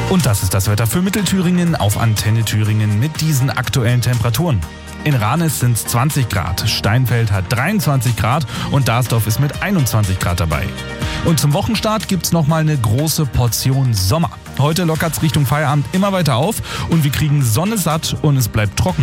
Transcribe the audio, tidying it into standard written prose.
Und das ist das Wetter für Mittelthüringen auf Antenne Thüringen mit diesen aktuellen Temperaturen. In Ranis sind es 20 Grad, Steinfeld hat 23 Grad und Darsdorf ist mit 21 Grad dabei. Und zum Wochenstart gibt's nochmal eine große Portion Sommer. Heute lockert's Richtung Feierabend immer weiter auf und wir kriegen Sonne satt und es bleibt trocken.